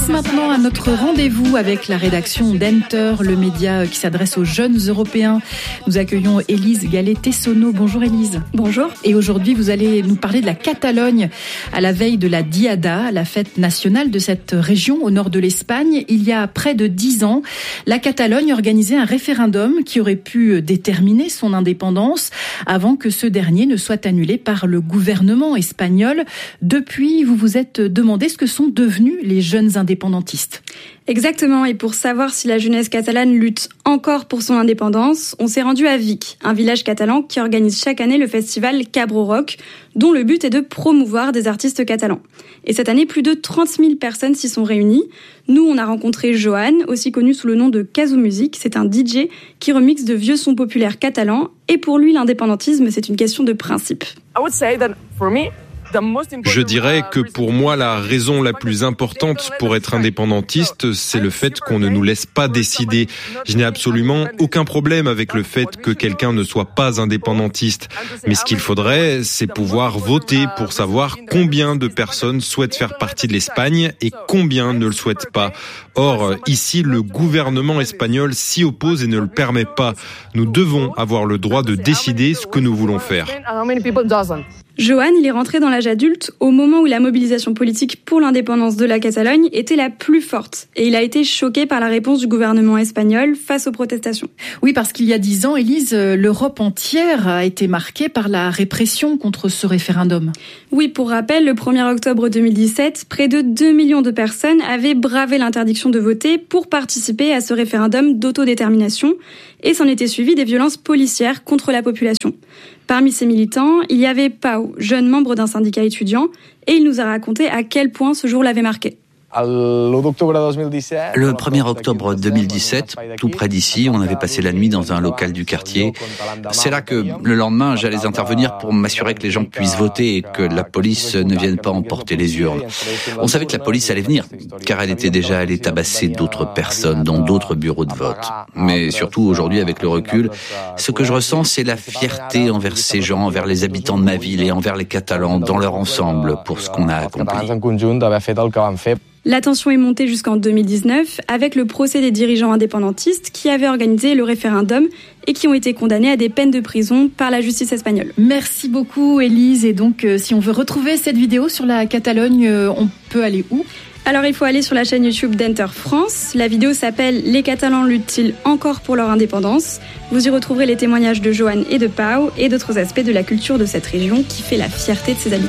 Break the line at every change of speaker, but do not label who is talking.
Maintenant à notre rendez-vous avec la rédaction d'Enter, le média qui s'adresse aux jeunes Européens. Nous accueillons Élise Gallet-Tessonneau. Bonjour Élise.
Bonjour.
Et aujourd'hui, vous allez nous parler de la Catalogne à la veille de la Diada, la fête nationale de cette région au nord de l'Espagne. Il y a près de 10 ans, la Catalogne organisait un référendum qui aurait pu déterminer son indépendance avant que ce dernier ne soit annulé par le gouvernement espagnol. Depuis, vous vous êtes demandé ce que sont devenus les jeunes indépendantistes.
Exactement, et pour savoir si la jeunesse catalane lutte encore pour son indépendance, on s'est rendu à Vic, un village catalan qui organise chaque année le festival Cabro Rock, dont le but est de promouvoir des artistes catalans. Et cette année, plus de 30 000 personnes s'y sont réunies. Nous, on a rencontré Joan, aussi connu sous le nom de Kazoo Music. C'est un DJ qui remixe de vieux sons populaires catalans. Et pour lui, l'indépendantisme, c'est une question de principe.
Je dirais que pour moi, la raison la plus importante pour être indépendantiste, c'est le fait qu'on ne nous laisse pas décider. Je n'ai absolument aucun problème avec le fait que quelqu'un ne soit pas indépendantiste. Mais ce qu'il faudrait, c'est pouvoir voter pour savoir combien de personnes souhaitent faire partie de l'Espagne et combien ne le souhaitent pas. Or, ici, le gouvernement espagnol s'y oppose et ne le permet pas. Nous devons avoir le droit de décider ce que nous voulons faire.
Joan, il est rentré dans l'âge adulte au moment où la mobilisation politique pour l'indépendance de la Catalogne était la plus forte. Et il a été choqué par la réponse du gouvernement espagnol face aux protestations.
Oui, parce qu'il y a 10 ans, Élise, l'Europe entière a été marquée par la répression contre ce référendum.
Oui, pour rappel, le 1er octobre 2017, près de 2 millions de personnes avaient bravé l'interdiction de voter pour participer à ce référendum d'autodétermination. Et s'en était suivi des violences policières contre la population. Parmi ces militants, il y avait Pau, jeune membre d'un syndicat étudiant, et il nous a raconté à quel point ce jour l'avait marqué.
Le 1er octobre 2017, tout près d'ici, on avait passé la nuit dans un local du quartier. C'est là que, le lendemain, j'allais intervenir pour m'assurer que les gens puissent voter et que la police ne vienne pas emporter les urnes. On savait que la police allait venir, car elle était déjà allée tabasser d'autres personnes, dans d'autres bureaux de vote. Mais surtout, aujourd'hui, avec le recul, ce que je ressens, c'est la fierté envers ces gens, envers les habitants de ma ville et envers les Catalans dans leur ensemble pour ce qu'on a accompli.
La tension est montée jusqu'en 2019 avec le procès des dirigeants indépendantistes qui avaient organisé le référendum et qui ont été condamnés à des peines de prison par la justice espagnole.
Merci beaucoup Élise. Et donc si on veut retrouver cette vidéo sur la Catalogne, on peut aller où ?
Alors il faut aller sur la chaîne YouTube d'Enter France. La vidéo s'appelle « Les Catalans luttent-ils encore pour leur indépendance ?» Vous y retrouverez les témoignages de Joan et de Pau et d'autres aspects de la culture de cette région qui fait la fierté de ses habitants.